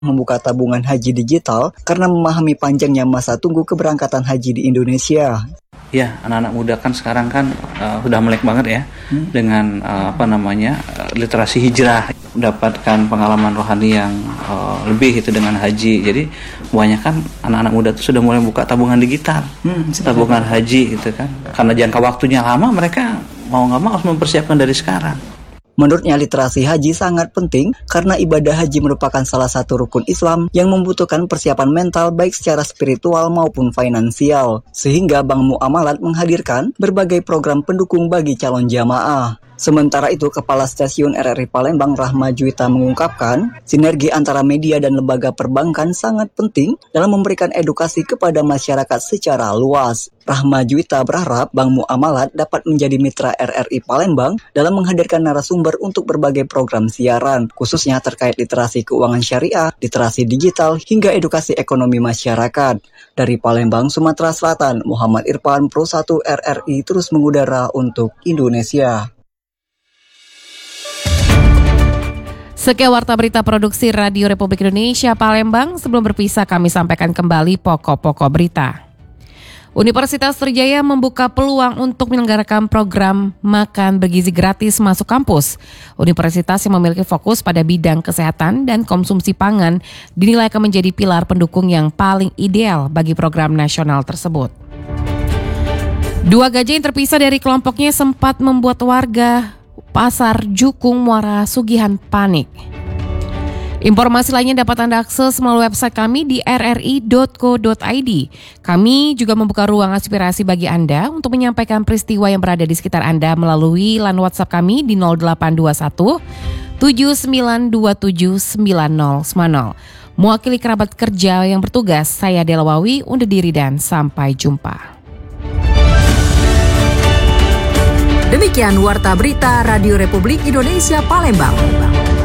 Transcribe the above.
membuka tabungan haji digital karena memahami panjangnya masa tunggu keberangkatan haji di Indonesia. Ya, anak-anak muda kan sekarang kan sudah melek banget ya dengan literasi hijrah, mendapatkan pengalaman rohani yang lebih itu dengan haji. Jadi kebanyakan anak-anak muda itu sudah mulai buka tabungan digital, tabungan haji gitu kan. Karena jangka waktunya lama, mereka mau nggak mau harus mempersiapkan dari sekarang. Menurutnya literasi haji sangat penting karena ibadah haji merupakan salah satu rukun Islam yang membutuhkan persiapan mental baik secara spiritual maupun finansial. Sehingga Bank Muamalat menghadirkan berbagai program pendukung bagi calon jamaah. Sementara itu, Kepala Stasiun RRI Palembang Rahma Juwita mengungkapkan, sinergi antara media dan lembaga perbankan sangat penting dalam memberikan edukasi kepada masyarakat secara luas. Rahma Juwita berharap Bank Muamalat dapat menjadi mitra RRI Palembang dalam menghadirkan narasumber untuk berbagai program siaran, khususnya terkait literasi keuangan syariah, literasi digital, hingga edukasi ekonomi masyarakat. Dari Palembang, Sumatera Selatan, Muhammad Irfan, Pro 1 RRI terus mengudara untuk Indonesia. Sekian Warta Berita Produksi Radio Republik Indonesia Palembang. Sebelum berpisah kami sampaikan kembali pokok-pokok berita. Universitas Trijaya membuka peluang untuk menyelenggarakan program makan bergizi gratis masuk kampus. Universitas yang memiliki fokus pada bidang kesehatan dan konsumsi pangan dinilai akan menjadi pilar pendukung yang paling ideal bagi program nasional tersebut. Dua gajah yang terpisah dari kelompoknya sempat membuat warga Pasar Jukung Muara Sugihan panik. Informasi lainnya dapat Anda akses melalui website kami di rri.co.id. Kami juga membuka ruang aspirasi bagi Anda untuk menyampaikan peristiwa yang berada di sekitar Anda melalui line WhatsApp kami di 0821 7927 9090. Mewakili kerabat kerja yang bertugas, saya Dela Wawi undur diri dan sampai jumpa. Demikian Warta Berita Radio Republik Indonesia Palembang.